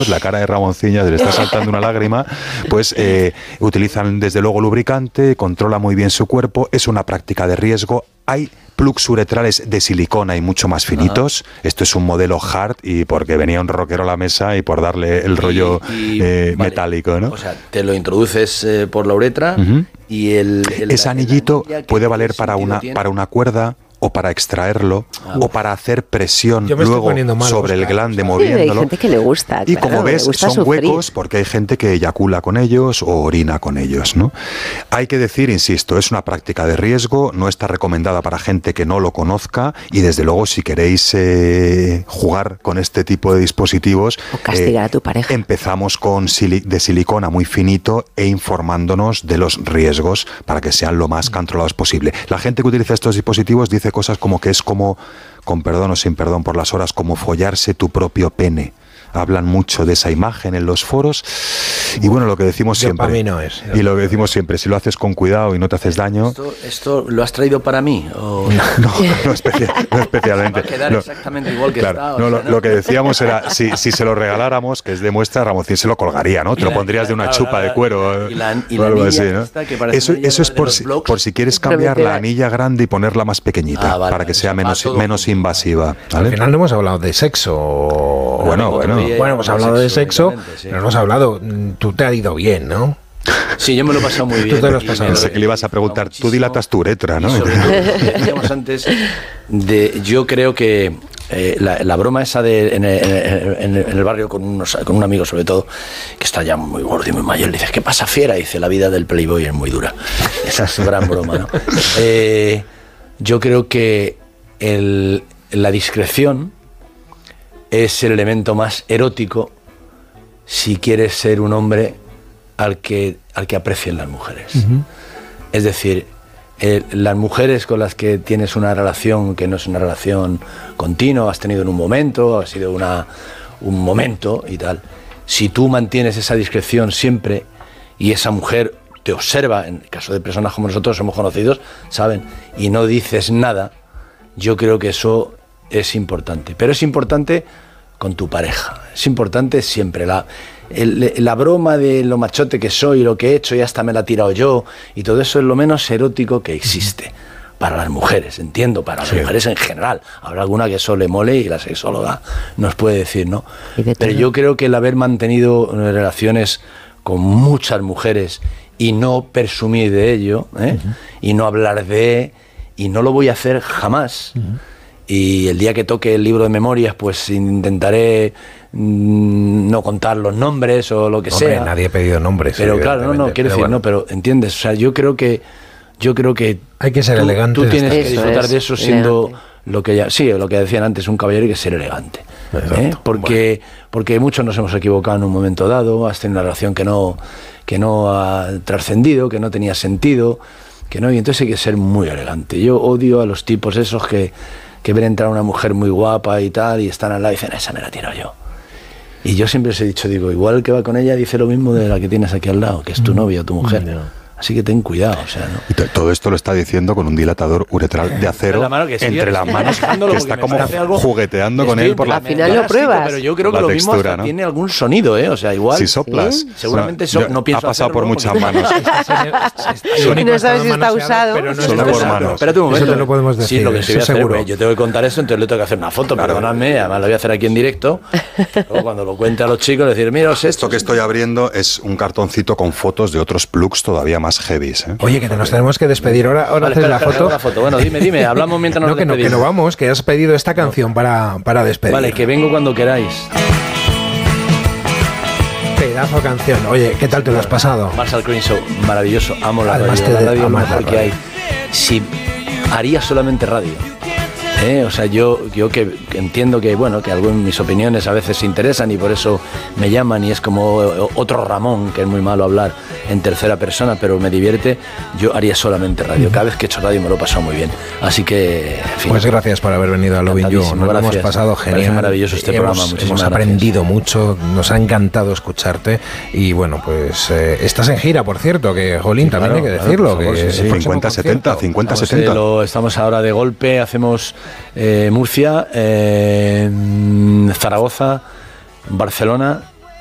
la cara de Ramonciña, se le está saltando una lágrima, pues utilizan desde luego lubricante, controla muy bien su cuerpo, es una práctica de riesgo. Hay plugs uretrales de silicona y mucho más finitos. Esto es un modelo hard y porque venía un rockero a la mesa y por darle el rollo metálico, ¿no? O sea, te lo introduces por la uretra y ese anillito puede valer para una cuerda o para extraerlo, o para hacer presión luego sobre el glande moviéndolo. Hay gente que le gusta, y como ves, son sufrir. huecos porque hay gente que eyacula con ellos o orina con ellos, ¿no? Hay que decir, insisto, es una práctica de riesgo, no está recomendada para gente que no lo conozca y desde luego si queréis jugar con este tipo de dispositivos, o castigar a tu pareja. Empezamos con de silicona muy finito e informándonos de los riesgos para que sean lo más controlados posible. La gente que utiliza estos dispositivos dice cosas como que es como, con perdón o sin perdón por las horas, como follarse tu propio pene. Hablan mucho de esa imagen en los foros y bueno, lo que decimos siempre, para mí no es. Y lo que decimos siempre, si lo haces con cuidado y no te haces daño. ¿Esto lo has traído para mí? ¿O? No especialmente. Va a quedar exactamente igual que está. Lo que decíamos era, si se lo regaláramos, que es de muestra, Ramoncín se lo colgaría, ¿no? Te lo pondrías de una chupa de cuero o algo así, ¿no? Eso es por si quieres cambiar la anilla grande y ponerla más pequeñita, para que sea menos invasiva, ¿vale? Al final no hemos hablado de sexo. Bueno, hemos hablado de sexo, pero no hemos hablado. Tú te ha ido bien, ¿no? Sí, yo me lo he pasado muy bien. Tú te lo has pasado. Pensé que le ibas a preguntar, tú dilatas tu uretra, ¿no? Decíamos antes, yo creo que la broma esa en el barrio con un amigo sobre todo, que está ya muy gordo y muy mayor, le dices, ¿qué pasa, fiera? Y dice, la vida del playboy es muy dura. Esa es su gran broma, ¿no? Yo creo que la discreción es el elemento más erótico si quieres ser un hombre al que aprecien las mujeres. Es decir, las mujeres con las que tienes una relación que no es una relación continua, has tenido en un momento, ha sido un momento y tal, si tú mantienes esa discreción siempre y esa mujer te observa, en el caso de personas como nosotros somos conocidos, saben, y no dices nada, yo creo que eso es importante, pero es importante con tu pareja, es importante siempre. La broma de lo machote que soy, lo que he hecho y hasta me la he tirado yo, y todo eso es lo menos erótico que existe para las mujeres, entiendo, para las mujeres en general. Habrá alguna que eso le mole y la sexóloga nos puede decir, ¿no? Pero yo creo que el haber mantenido relaciones con muchas mujeres y no presumir de ello, y no hablar y no lo voy a hacer jamás. Y el día que toque el libro de memorias, pues intentaré no contar los nombres o lo que sea. Nadie ha pedido nombres. Pero claro, quiero decir, bueno. Pero entiendes, o sea, yo creo que hay que ser elegante. Tú tienes que disfrutar de eso siendo lo que lo que decían antes, un caballero, hay que ser elegante. Porque muchos nos hemos equivocado en un momento dado, has tenido una relación que no ha trascendido, que no tenía sentido, y entonces hay que ser muy elegante. Yo odio a los tipos esos que ven entrar una mujer muy guapa y tal, y están al lado y dicen, esa me la tiro yo. Y yo siempre os he dicho, igual el que va con ella dice lo mismo de la que tienes aquí al lado, que es tu novia o tu mujer. Así que ten cuidado, o sea, ¿no? Y todo esto lo está diciendo con un dilatador uretral de acero entre las manos, que está como jugueteando con él por la... Al final lo pruebas. Pero yo creo que lo mismo hasta tiene algún sonido, O sea, igual... Si soplas. Seguramente no pienso ha pasado por muchas manos. Y no sabes si está usado. Solo por manos. Espérate un momento. Eso te lo podemos decir. Sí, lo que sí voy a hacer, yo tengo que contar eso, entonces le tengo que hacer una foto, perdonadme, además lo voy a hacer aquí en directo. Luego cuando lo cuente a los chicos, decir, mira, esto que estoy abriendo es un cartoncito con fotos de otros plugs todavía más heavies, Oye, que nos tenemos que despedir. Ahora haces la foto. Bueno, dime, hablamos mientras nos despedimos. Que no vamos, que has pedido esta canción para despedir. Vale, que vengo cuando queráis. Pedazo de canción. Oye, ¿qué tal te lo has pasado? Marshall Crenshaw, maravilloso. Amo la Además radio. La radio amas mejor que hay. Si haría solamente radio. O sea, yo que entiendo que mis opiniones a veces se interesan y por eso me llaman y es como otro Ramón, que es muy malo hablar en tercera persona, pero me divierte. Yo haría solamente radio. Cada vez que he hecho radio me lo he pasado muy bien. Así que, en fin. Pues gracias por haber venido a Lovin' You. Nos lo hemos pasado genial. Es maravilloso este programa. Hemos aprendido mucho, nos ha encantado escucharte y bueno, pues estás en gira, por cierto, que Jolín, también hay que decirlo. Favor, que 50-70. Estamos ahora de golpe, hacemos... Murcia, Zaragoza, Barcelona